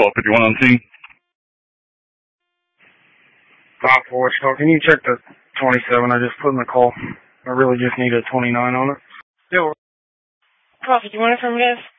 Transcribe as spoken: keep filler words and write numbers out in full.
twelve fifty-one on scene. five four, can you check the twenty-seven I just put in the call? I really just need a twenty-nine on it. Yo, Prophet, you want it from me, guys?